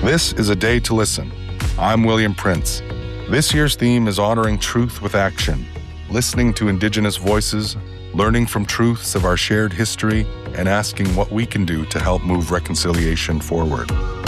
This is A Day to Listen. I'm William Prince. This year's theme is honoring truth with action, listening to Indigenous voices, learning from truths of our shared history, and asking what we can do to help move reconciliation forward.